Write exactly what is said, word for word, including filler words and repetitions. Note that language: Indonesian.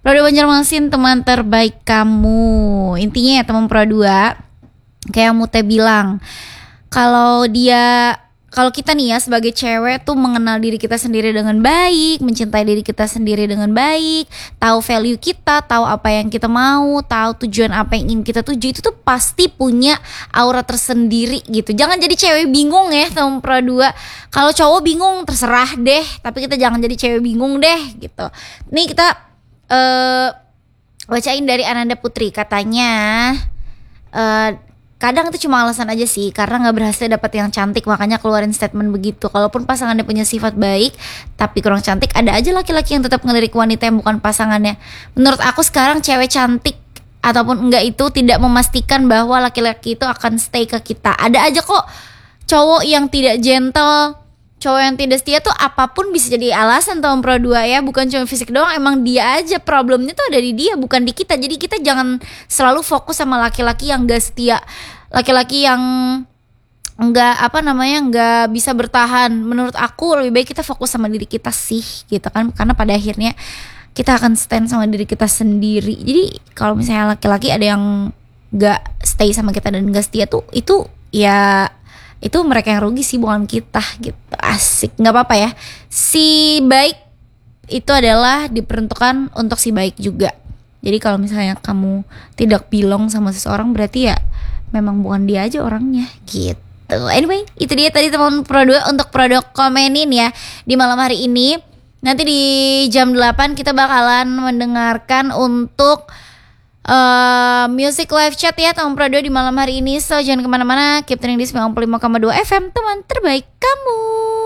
Pro dua Banjarmasin, teman terbaik kamu. Intinya ya teman Pro dua, kayak yang Mute bilang, kalau dia kalau kita nih ya sebagai cewek tuh mengenal diri kita sendiri dengan baik, mencintai diri kita sendiri dengan baik, tahu value kita, tahu apa yang kita mau, tahu tujuan apa yang ingin kita tuju, itu tuh pasti punya aura tersendiri gitu. Jangan jadi cewek bingung ya teman Pro dua. Kalau cowok bingung terserah deh, tapi kita jangan jadi cewek bingung deh gitu. Nih kita uh, bacain dari Ananda Putri, katanya uh, kadang itu cuma alasan aja sih, karena gak berhasil dapat yang cantik, makanya keluarin statement begitu. Kalaupun pasangannya punya sifat baik tapi kurang cantik, ada aja laki-laki yang tetap ngelirik wanita yang bukan pasangannya. Menurut aku sekarang cewek cantik ataupun enggak itu tidak memastikan bahwa laki-laki itu akan stay ke kita. Ada aja kok cowok yang tidak gentle, cowok yang tidak setia tuh apapun bisa jadi alasan tahun Pro dua ya. Bukan cuma fisik doang, emang dia aja problemnya tuh ada di dia, bukan di kita. Jadi kita jangan selalu fokus sama laki-laki yang gak setia, laki-laki yang nggak apa namanya nggak bisa bertahan. Menurut aku lebih baik kita fokus sama diri kita sih gitu kan, karena pada akhirnya kita akan stand sama diri kita sendiri. Jadi kalau misalnya laki-laki ada yang nggak stay sama kita dan nggak setia tuh, itu ya itu mereka yang rugi sih, bukan kita gitu. Asik, nggak apa-apa ya. Si baik itu adalah diperuntukkan untuk si baik juga. Jadi kalau misalnya kamu tidak belong sama seseorang, berarti ya memang bukan dia aja orangnya gitu. Anyway, itu dia tadi teman Pro dua. Untuk Pro dua komenin ya di malam hari ini. Nanti di jam delapan kita bakalan mendengarkan untuk uh, music live chat ya teman Pro dua di malam hari ini. So jangan kemana-mana, keep tuning di sembilan puluh lima koma dua F M, teman terbaik kamu.